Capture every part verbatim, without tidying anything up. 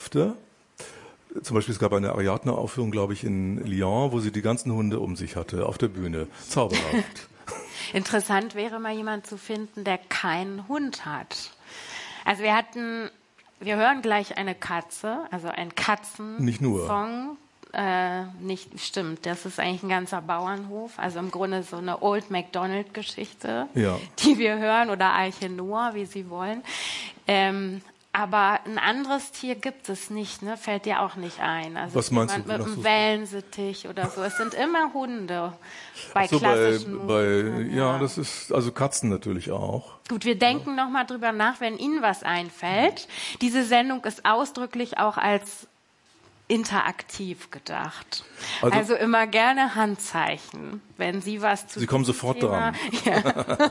durfte. Zum Beispiel, es gab eine Ariadne-Aufführung, glaube ich, in Lyon, wo sie die ganzen Hunde um sich hatte, auf der Bühne. Zauberhaft. Interessant wäre mal jemand zu finden, der keinen Hund hat. Also wir hatten, wir hören gleich eine Katze, also ein Katzen-Song. Nicht nur. Äh, nicht, stimmt, das ist eigentlich ein ganzer Bauernhof, also im Grunde so eine Old MacDonald-Geschichte, ja. die wir hören, oder Arche Noah, wie Sie wollen. Ähm, aber ein anderes Tier gibt es nicht, ne? Fällt dir auch nicht ein. Also was meinst du? Mit einem Wellensittich oder so. Es sind immer Hunde bei so, klassischen bei, bei, Musikern, ja, ja, das ist, also Katzen natürlich auch. Gut, wir denken ja. nochmal drüber nach, wenn Ihnen was einfällt. Diese Sendung ist ausdrücklich auch als interaktiv gedacht. Also, also immer gerne Handzeichen, wenn Sie was zu Sie kommen sofort Thema, dran. Ja.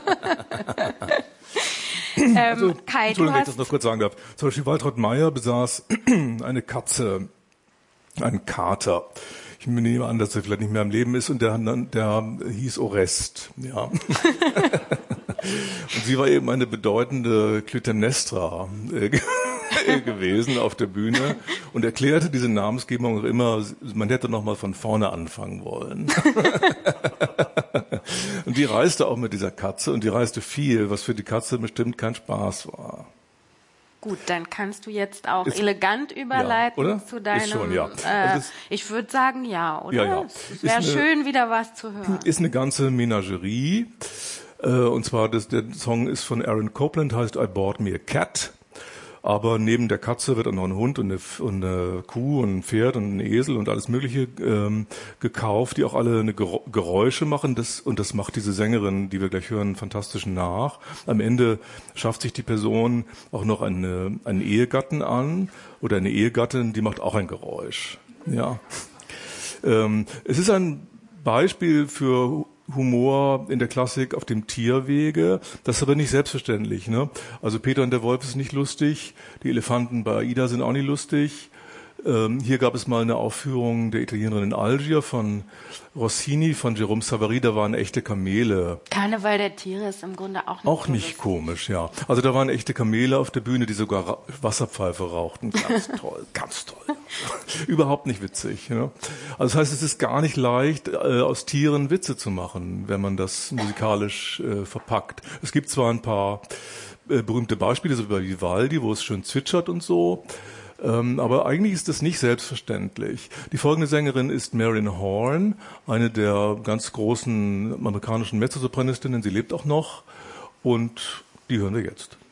Also, ähm, Kai, Entschuldigung, wenn ich das noch kurz sagen darf. Zum Beispiel Waltraud Meyer besaß eine Katze, einen Kater. Ich nehme an, dass er vielleicht nicht mehr am Leben ist, und der, der hieß Orest. Ja. Und sie war eben eine bedeutende Clytemnestra äh, gewesen auf der Bühne und erklärte diese Namensgebung auch immer, man hätte noch mal von vorne anfangen wollen. Und die reiste auch mit dieser Katze, und die reiste viel, was für die Katze bestimmt kein Spaß war. Gut, dann kannst du jetzt auch ist, überleiten ja, oder? zu deinem... Ist schon, ja. Äh, ich würde sagen, ja, oder? Ja, ja. Es wäre schön, wieder was zu hören. Ist eine ganze Menagerie. Äh, und zwar, das, der Song ist von Aaron Copland, heißt I Bought Me a Cat. Aber neben der Katze wird auch noch ein Hund und eine, und eine Kuh und ein Pferd und ein Esel und alles Mögliche ähm, gekauft, die auch alle eine Geräusche machen. Das, und das macht diese Sängerin, die wir gleich hören, fantastisch nach. Am Ende schafft sich die Person auch noch eine, einen Ehegatten an oder eine Ehegattin, die macht auch ein Geräusch. Ja. Ähm, es ist ein Beispiel für Humor in der Klassik auf dem Tierwege. Das ist aber nicht selbstverständlich, ne? Also Peter und der Wolf ist nicht lustig, die Elefanten bei Aida sind auch nicht lustig. Ähm, hier gab es mal eine Aufführung der Italienerin in Algier von Rossini, von Jérôme Savary, da waren echte Kamele. Karneval der Tiere ist im Grunde auch nicht Auch nicht komisch, ja. Also da waren echte Kamele auf der Bühne, die sogar Ra- Wasserpfeife rauchten. Ganz toll, ganz toll. Überhaupt nicht witzig. Ja. Also das heißt, es ist gar nicht leicht, äh, aus Tieren Witze zu machen, wenn man das musikalisch äh, verpackt. Es gibt zwar ein paar äh, berühmte Beispiele, so wie bei Vivaldi, wo es schön zwitschert und so, ähm, aber eigentlich ist das nicht selbstverständlich. Die folgende Sängerin ist Marian Horn, eine der ganz großen amerikanischen Mezzosopranistinnen. Sie lebt auch noch, und die hören wir jetzt.